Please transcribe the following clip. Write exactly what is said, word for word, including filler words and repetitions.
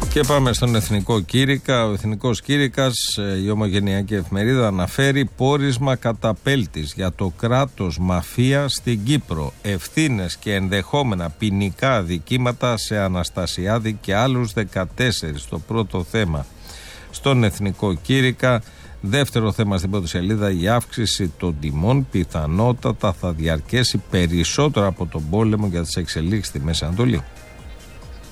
Και πάμε στον Εθνικό Κήρυκα. Ο Εθνικός Κήρυκας, η ομογενειακή εφημερίδα, αναφέρει πόρισμα καταπέλτης για το κράτος μαφία στην Κύπρο. Ευθύνες και ενδεχόμενα ποινικά αδικήματα σε Αναστασιάδη και άλλους δεκατέσσερις. Το πρώτο θέμα στον Εθνικό Κήρυκα. Δεύτερο θέμα στην πρώτη σελίδα, η αύξηση των τιμών πιθανότατα θα διαρκέσει περισσότερο από τον πόλεμο για τις εξελίξεις στη Μέση Ανατολή.